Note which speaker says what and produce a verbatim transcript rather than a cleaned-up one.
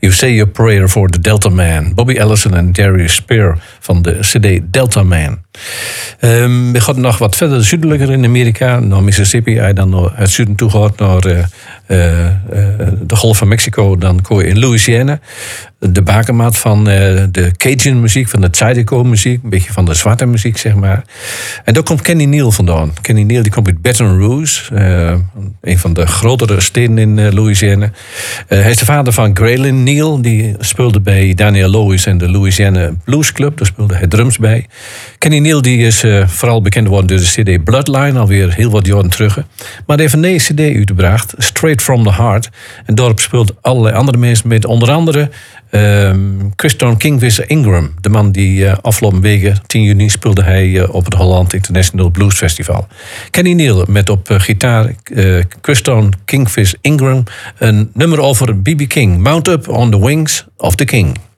Speaker 1: You Say Your Prayer for the Delta Man. Bobby Ellison en Darius Spear van de cd Delta Man. Um, we gaan nog wat verder zuidelijker in Amerika, naar Mississippi. Hij dan naar het zuiden toe gaat, naar uh, uh, uh, de Golf van Mexico. Dan kom je in Louisiana. De bakermat van uh, de Cajun muziek, van de Zydeco muziek. Een beetje van de zwarte muziek, zeg maar. En daar komt Kenny Neal vandaan. Kenny Neal die komt uit Baton Rouge. Uh, een van de grotere steden in uh, Louisiana. Uh, hij is de vader van Graylin Neal. Die speelde bij Daniel Lewis en de Louisiana Blues Club. Daar speelde hij drums bij. Kenny Neal die is uh, vooral bekend geworden door de cd Bloodline. Alweer heel wat jaren terug. Maar hij heeft een nieuwe cd uitgebracht. Straight from the Heart. En daarop speelt allerlei andere mensen met. Onder andere Um, Christon Kingfish Ingram, de man die uh, afgelopen weken, tien juni, speelde hij uh, op het Holland International Blues Festival. Kenny Neal met op uh, gitaar uh, Christon Kingfish Ingram, een nummer over B B King, Mount Up on the Wings of the King.